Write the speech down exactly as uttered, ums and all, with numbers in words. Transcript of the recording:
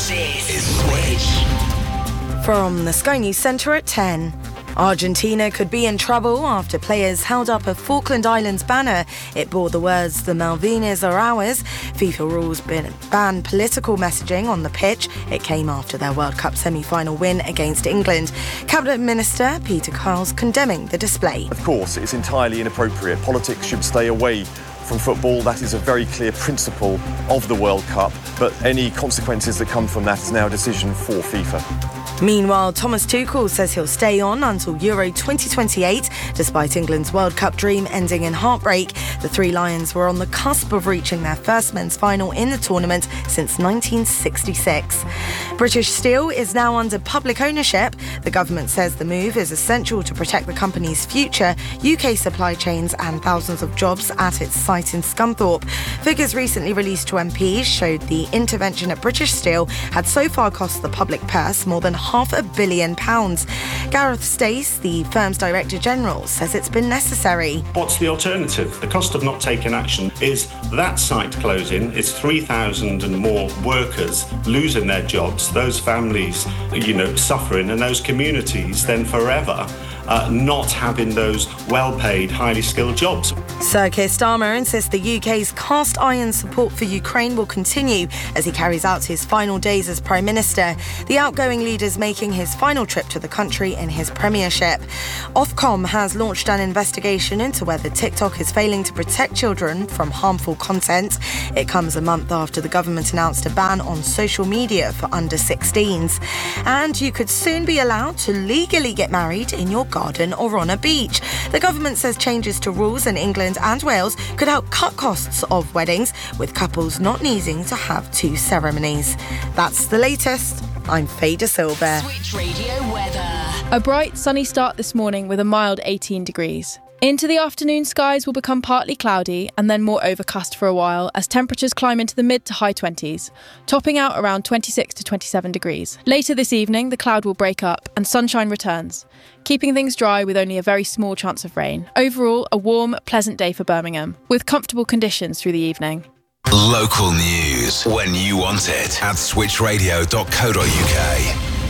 This is Switch. From the Sky News Centre at ten. Argentina could be in trouble after players held up a Falkland Islands banner. It bore the words, "The Malvinas are ours." FIFA rules ban political messaging on the pitch. It came after their World Cup semi-final win against England. Cabinet Minister Peter Carles condemning the display. Of course, it's entirely inappropriate. Politics should stay away from football. That is a very clear principle of the World Cup. But any consequences that come from that is now a decision for FIFA. Meanwhile, Thomas Tuchel says he'll stay on until Euro twenty twenty-eight, despite England's World Cup dream ending in heartbreak. The Three Lions were on the cusp of reaching their first men's final in the tournament since nineteen sixty-six. British Steel is now under public ownership. The government says the move is essential to protect the company's future, U K supply chains and thousands of jobs at its site in Scunthorpe. Figures recently released to M Ps showed the intervention at British Steel had so far cost the public purse more than half a billion pounds. Gareth Stace, the firm's Director General, says it's been necessary. What's the alternative? The cost of not taking action is that site closing, it's three thousand and more workers losing their jobs, those families, you know, suffering, and those communities then forever uh, not having those well-paid, highly skilled jobs. Sir Keir Starmer insists the U K's cast iron support for Ukraine will continue as he carries out his final days as Prime Minister. The outgoing leader's making his final trip to the country in his premiership. Ofcom has launched an investigation into whether TikTok is failing to protect children from harmful content. It comes a month after the government announced a ban on social media for under sixteens. And you could soon be allowed to legally get married in your garden or on a beach. The government says changes to rules in England and Wales could help cut costs of weddings, with couples not needing to have two ceremonies. That's the latest. I'm Faye De Silva. Switch Radio weather. A bright, sunny start this morning with a mild eighteen degrees. Into the afternoon, skies will become partly cloudy and then more overcast for a while as temperatures climb into the mid to high twenties, topping out around twenty-six to twenty-seven degrees. Later this evening, the cloud will break up and sunshine returns, keeping things dry with only a very small chance of rain. Overall, a warm, pleasant day for Birmingham, with comfortable conditions through the evening. Local news when you want it at switch radio dot co dot uk.